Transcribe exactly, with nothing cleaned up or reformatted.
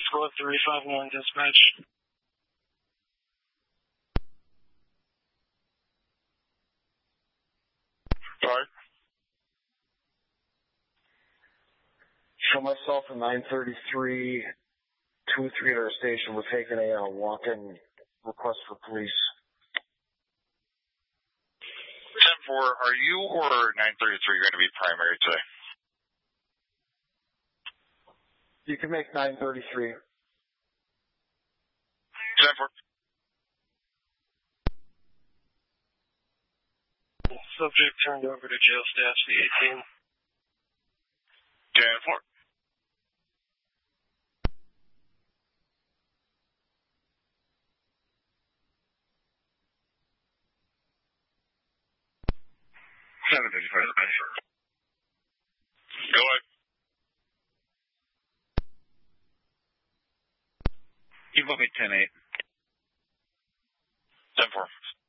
Go up three five one, dispatch. Sorry? Show myself a nine thirty-three, two oh three at our station. We're taking a uh, walk-in request for police. ten four, are you or nine thirty-three going to be primary today? You can make nine thirty-three. ten four. Subject turned over to jail staff C eighteen. ten four. seven fifty-five. Go ahead. You book me ten eight. ten four.